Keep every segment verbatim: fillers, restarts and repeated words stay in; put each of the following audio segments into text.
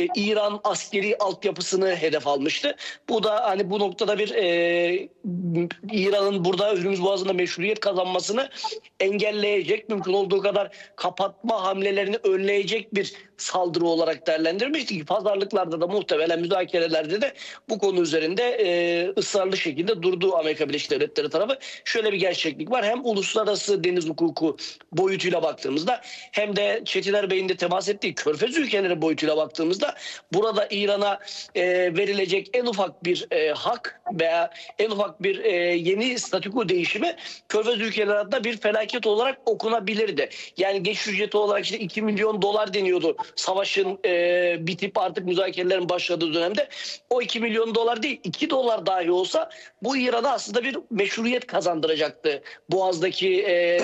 e, İran askeri altyapısını hedef almıştı. Bu da hani bu noktada bir e, İran'ın burada Hürmüz Boğazı'nda meşruiyet kazanmasını engelleyecek, mümkün olduğu kadar kapatma hamlelerini önleyecek bir saldırı olarak değerlendirmişti ki pazarlıklarda da muhtemelen müzakerelerde de bu konu üzerinde e, ısrarlı şekilde durdu Amerika Birleşik Devletleri tarafı. Şöyle bir gerçeklik var. Hem uluslararası deniz hukuku boyutuyla baktığımızda hem de Çetiner Bey'in de temas ettiği Körfez ülkeleri boyutuyla baktığımızda burada İran'a e, verilecek en ufak bir e, hak veya en ufak bir e, yeni statüko değişimi Körfez ülkeleri adına bir felaket olarak okunabilirdi. Yani geç ücreti olarak işte iki milyon dolar deniyordu savaşın e, bitip artık müzakerelerin başladığı dönemde. O iki milyon dolar değil, iki dolar dahi olsa bu İran'a aslında bir meşruiyet kazandıracaktı Boğaz'daki e,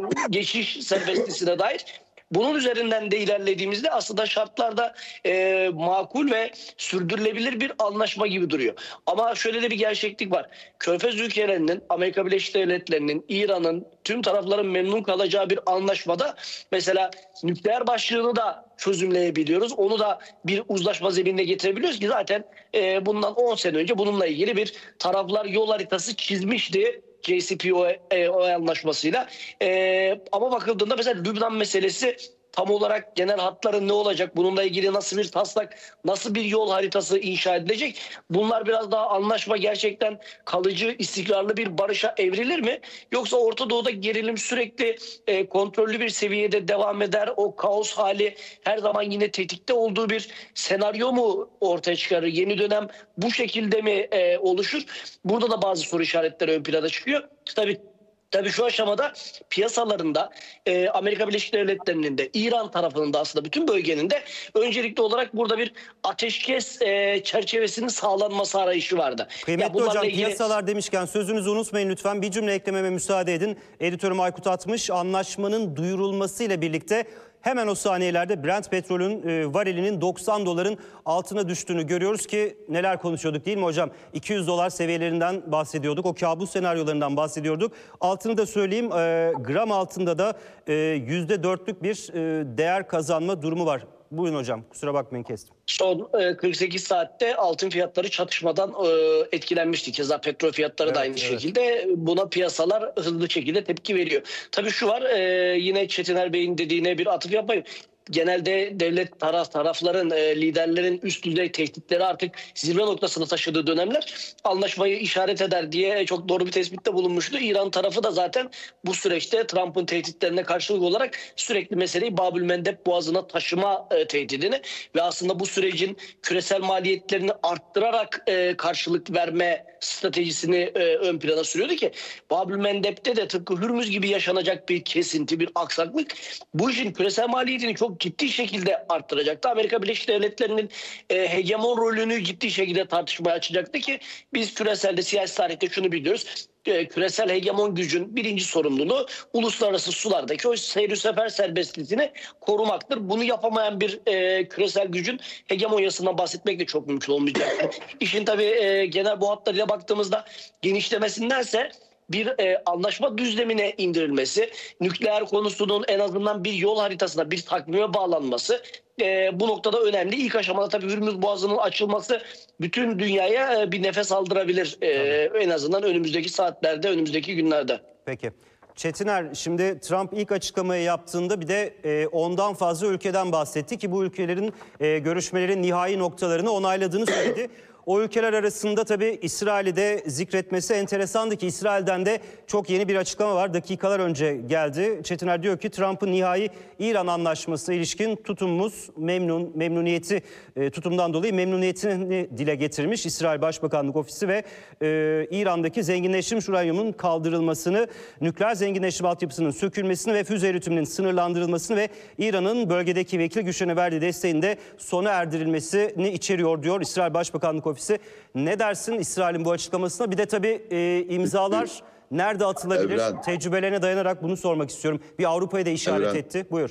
geçiş serbestlisine dair. Bunun üzerinden de ilerlediğimizde aslında şartlarda e, makul ve sürdürülebilir bir anlaşma gibi duruyor. Ama şöyle de bir gerçeklik var. Körfez ülkelerinin, Amerika Birleşik Devletleri'nin, İran'ın, tüm tarafların memnun kalacağı bir anlaşmada mesela nükleer başlığını da çözümleyebiliyoruz. Onu da bir uzlaşma zeminine getirebiliyoruz ki zaten e, bundan on sene önce bununla ilgili bir taraflar yol haritası çizmişti. J C P O A anlaşmasıyla. Ee, ama bakıldığında mesela Lübnan meselesi tam olarak genel hatların ne olacak? Bununla ilgili nasıl bir taslak, nasıl bir yol haritası inşa edilecek? Bunlar biraz daha anlaşma gerçekten kalıcı, istikrarlı bir barışa evrilir mi? Yoksa Orta Doğu'da gerilim sürekli e, kontrollü bir seviyede devam eder? O kaos hali her zaman yine tetikte olduğu bir senaryo mu ortaya çıkarır? Yeni dönem bu şekilde mi e, oluşur? Burada da bazı soru işaretleri ön plana çıkıyor. Tabii Tabii şu aşamada piyasalarında e, Amerika Birleşik Devletleri'nin de İran tarafının da aslında bütün bölgenin de öncelikli olarak burada bir ateşkes e, çerçevesinin sağlanması arayışı vardı. Kıymetli ya hocam ilgili... piyasalar demişken sözünüzü unutmayın lütfen. Bir cümle eklememe müsaade edin. Editörüm Aykut Atmış anlaşmanın duyurulmasıyla birlikte hemen o saniyelerde Brent petrolün e, varilinin doksan doların altına düştüğünü görüyoruz ki neler konuşuyorduk değil mi hocam? iki yüz dolar seviyelerinden bahsediyorduk. O kabus senaryolarından bahsediyorduk. Altını da söyleyeyim e, gram altında da e, yüzde dörtlük bir e, değer kazanma durumu var. Buyurun hocam, kusura bakmayın kestim. Son kırk sekiz saatte altın fiyatları çatışmadan etkilenmişti. Keza petrol fiyatları evet, da aynı evet. şekilde. Buna piyasalar hızlı şekilde tepki veriyor. Tabii şu var, yine Çetiner Bey'in dediğine bir atıf yapayım. Genelde devlet taraf tarafların, e, liderlerin üst düzey tehditleri artık zirve noktasına taşıdığı dönemler anlaşmayı işaret eder diye çok doğru bir tespitte bulunmuştu. İran tarafı da zaten bu süreçte Trump'ın tehditlerine karşılık olarak sürekli meseleyi Babülmendeb Boğazı'na taşıma e, tehdidini ve aslında bu sürecin küresel maliyetlerini arttırarak e, karşılık verme stratejisini e, ön plana sürüyordu ki Babülmendeb'de de tıpkı Hürmüz gibi yaşanacak bir kesinti, bir aksaklık bu işin küresel maliyetini çok ciddi şekilde arttıracaktı. Amerika Birleşik Devletleri'nin e, hegemon rolünü ciddi şekilde tartışmaya açacaktı ki biz küreselde, siyasi tarihte şunu biliyoruz. E, küresel hegemon gücün birinci sorumluluğu uluslararası sulardaki o seyir sefer serbestliğini korumaktır. Bunu yapamayan bir e, küresel gücün hegemonyasından bahsetmek de çok mümkün olmayacaktır. İşin tabii e, genel bu hatlarıyla baktığımızda genişlemesindense bir e, anlaşma düzlemine indirilmesi, nükleer konusunun en azından bir yol haritasına, bir takvime bağlanması e, bu noktada önemli. İlk aşamada tabii Hürmüz Boğazı'nın açılması bütün dünyaya e, bir nefes aldırabilir. E, en azından önümüzdeki saatlerde, önümüzdeki günlerde. Peki. Çetiner, şimdi Trump ilk açıklamayı yaptığında bir de e, ondan fazla ülkeden bahsetti ki bu ülkelerin e, görüşmelerin nihai noktalarını onayladığını söyledi. O ülkeler arasında tabii İsrail'i de zikretmesi enteresandı ki İsrail'den de çok yeni bir açıklama var. Dakikalar önce geldi. Çetiner diyor ki Trump'ın nihai İran anlaşması ilişkin tutumumuz memnun, memnuniyeti e, tutumdan dolayı memnuniyetini dile getirmiş. İsrail Başbakanlık Ofisi ve e, İran'daki zenginleştirilmiş uranyumun kaldırılmasını, nükleer zenginleştirme altyapısının sökülmesini ve füze üretiminin sınırlandırılmasını ve İran'ın bölgedeki vekil güçlerine verdiği desteğin de sona erdirilmesini içeriyor diyor İsrail Başbakanlık Ofisi. Ne dersin İsrail'in bu açıklamasına? Bir de tabii e, imzalar nerede atılabilir? Evren, Tecrübelerine dayanarak bunu sormak istiyorum. Bir Avrupa'ya da işaret Evren, etti. Buyur.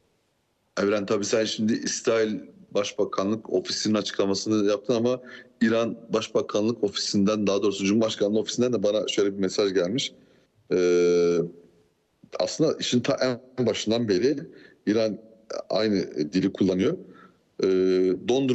Evren tabii sen şimdi İsrail Başbakanlık Ofisi'nin açıklamasını yaptın ama İran Başbakanlık Ofisi'nden, daha doğrusu Cumhurbaşkanlığı Ofisi'nden de bana şöyle bir mesaj gelmiş. Ee, aslında işin ta en başından beri İran aynı dili kullanıyor. Ee, dondur